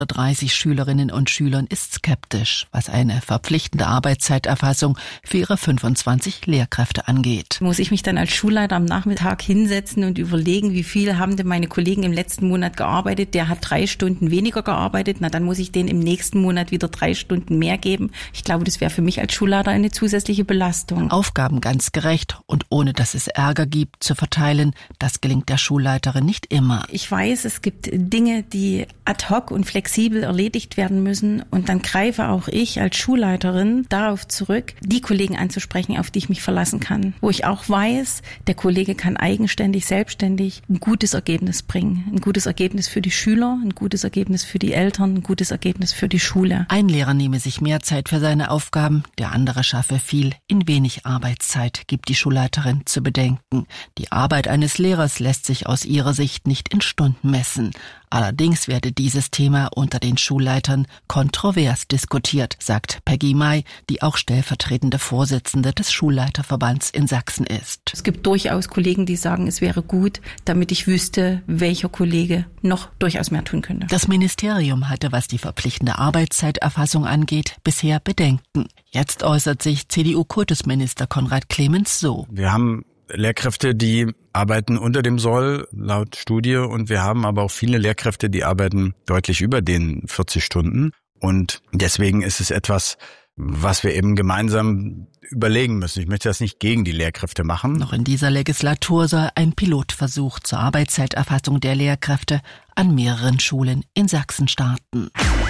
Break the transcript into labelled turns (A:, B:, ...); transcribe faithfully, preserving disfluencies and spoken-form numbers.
A: dreißig Schülerinnen und Schülern ist skeptisch, was eine verpflichtende Arbeitszeiterfassung für ihre fünfundzwanzig Lehrkräfte angeht.
B: Muss ich mich dann als Schulleiter am Nachmittag hinsetzen und überlegen, wie viel haben denn meine Kollegen im letzten Monat gearbeitet? Der hat drei Stunden weniger gearbeitet, na dann muss ich denen im nächsten Monat wieder drei Stunden mehr geben. Ich glaube, das wäre für mich als Schulleiter eine zusätzliche Belastung.
A: Aufgaben ganz gerecht und ohne dass es Ärger gibt zu verteilen, das gelingt der Schulleiterin nicht immer.
B: Ich weiß, es gibt Dinge, die ad hoc und flexibel erledigt werden müssen und dann greife auch ich als Schulleiterin darauf zurück, die Kollegen anzusprechen, auf die ich mich verlassen kann. Wo ich auch weiß, der Kollege kann eigenständig, selbstständig ein gutes Ergebnis bringen. Ein gutes Ergebnis für die Schüler, ein gutes Ergebnis für die Eltern, ein gutes Ergebnis für die Schule.
A: Ein Lehrer nehme sich mehr Zeit für seine Aufgaben, der andere schaffe viel in wenig Arbeitszeit, gibt die Schulleiterin zu bedenken. Die Arbeit eines Lehrers lässt sich aus ihrer Sicht nicht in Stunden messen. Allerdings werde dieses Thema unter den Schulleitern kontrovers diskutiert, sagt Peggy May, die auch stellvertretende Vorsitzende des Schulleiterverbands in Sachsen ist.
B: Es gibt durchaus Kollegen, die sagen, es wäre gut, damit ich wüsste, welcher Kollege noch durchaus mehr tun könnte.
A: Das Ministerium hatte, was die verpflichtende Arbeitszeiterfassung angeht, bisher Bedenken. Jetzt äußert sich C D U-Kultusminister Konrad Clemens so.
C: Wir haben Lehrkräfte, die arbeiten unter dem Soll laut Studie und wir haben aber auch viele Lehrkräfte, die arbeiten deutlich über den vierzig Stunden und deswegen ist es etwas, was wir eben gemeinsam überlegen müssen. Ich möchte das nicht gegen die Lehrkräfte machen.
A: Noch in dieser Legislatur soll ein Pilotversuch zur Arbeitszeiterfassung der Lehrkräfte an mehreren Schulen in Sachsen starten.